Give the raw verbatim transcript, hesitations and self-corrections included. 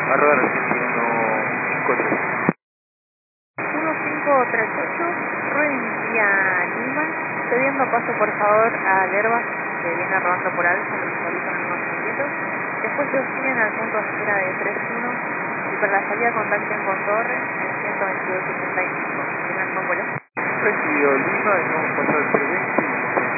arroba Argentina uno cinco tres. uno cinco tres ocho, provincia Lima, cediendo paso por favor a Lerba, que viene rodando por alto, lo visualizan en unos minutitos. Después se siguen al punto de espera de tres uno y para la salida contacten con Torre en ciento veintidós setenta y cinco. Tengan buen vuelo. Recibido Lima, y vamos a pasar el trescientos veinte.